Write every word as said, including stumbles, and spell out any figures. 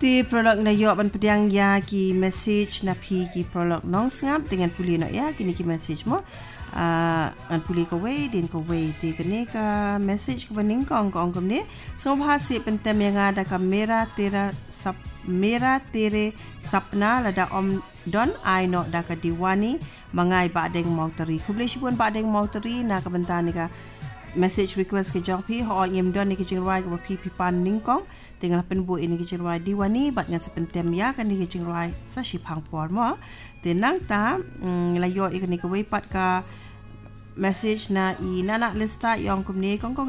Ti prolog na yo ban pediang ya ki message na pi ki prolog nong ngap dengan puli nak ya kini ki message mo uh, an puli ko we din ko we ti kene ka message ko baning kong kong kom ni so bahasi pentem yang ada kamera tera sap mera tere sapna lada om don ai no da ka diwani mangai ba deng motori kubli shibun ba deng motori na ka bentani ka message request ke jong pi ho yem don ni ke jingrai ko pi pi pan ningkong tinggal penbu ini ke jingrai diwani bat ngan sepentem ya kan ni ke jingrai sa shipang por mo tenang ta mm, layo ikani ko we pat ka message na i nana lista yang kumni kong kong